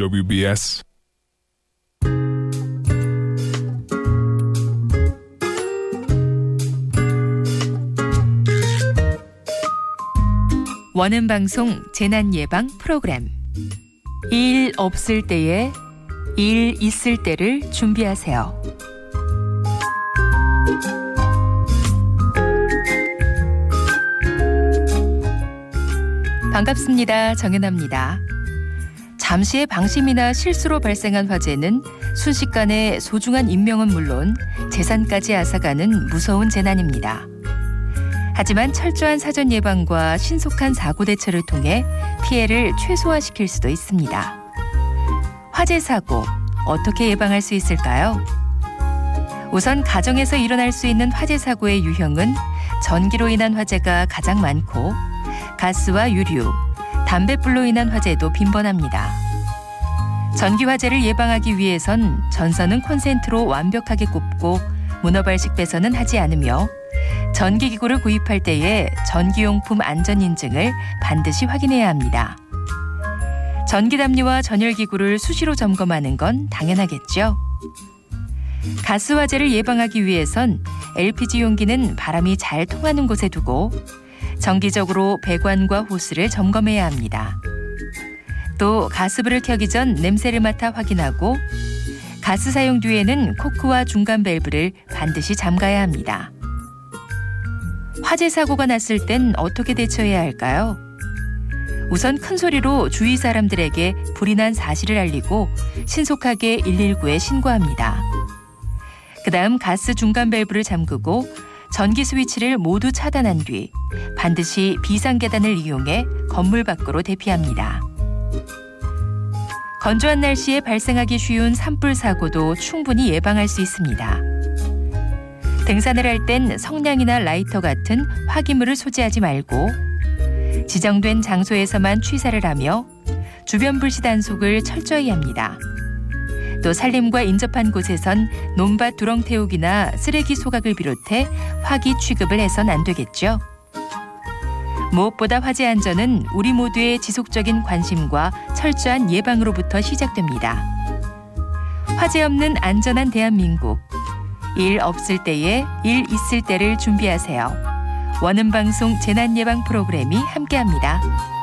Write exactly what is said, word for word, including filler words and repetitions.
더블유 비 에스 원음 방송 재난 예방 프로그램. 일 없을 때에 일 있을 때를 준비하세요. 반갑습니다. 정연아입니다. 잠시의 방심이나 실수로 발생한 화재는 순식간에 소중한 인명은 물론 재산까지 앗아가는 무서운 재난입니다. 하지만 철저한 사전 예방과 신속한 사고 대처를 통해 피해를 최소화시킬 수도 있습니다. 화재 사고, 어떻게 예방할 수 있을까요? 우선 가정에서 일어날 수 있는 화재 사고의 유형은 전기로 인한 화재가 가장 많고 가스와 유류, 담뱃불로 인한 화재도 빈번합니다. 전기 화재를 예방하기 위해선 전선은 콘센트로 완벽하게 꼽고 문어발식 배선은 하지 않으며 전기기구를 구입할 때에 전기용품 안전인증을 반드시 확인해야 합니다. 전기담요와 전열기구를 수시로 점검하는 건 당연하겠죠. 가스 화재를 예방하기 위해선 엘피지 용기는 바람이 잘 통하는 곳에 두고 정기적으로 배관과 호스를 점검해야 합니다. 또 가스불을 켜기 전 냄새를 맡아 확인하고 가스 사용 뒤에는 코크와 중간 밸브를 반드시 잠가야 합니다. 화재 사고가 났을 땐 어떻게 대처해야 할까요? 우선 큰 소리로 주위 사람들에게 불이 난 사실을 알리고 신속하게 일일구에 신고합니다. 그다음 가스 중간 밸브를 잠그고 전기 스위치를 모두 차단한 뒤 반드시 비상계단을 이용해 건물 밖으로 대피합니다. 건조한 날씨에 발생하기 쉬운 산불 사고도 충분히 예방할 수 있습니다. 등산을 할 땐 성냥이나 라이터 같은 화기물을 소지하지 말고 지정된 장소에서만 취사를 하며 주변 불씨 단속을 철저히 합니다. 또 산림과 인접한 곳에선 논밭 두렁 태우기나 쓰레기 소각을 비롯해 화기 취급을 해선 안 되겠죠. 무엇보다 화재 안전은 우리 모두의 지속적인 관심과 철저한 예방으로부터 시작됩니다. 화재 없는 안전한 대한민국. 일 없을 때에 일 있을 때를 준비하세요. 원음 방송 재난 예방 프로그램이 함께합니다.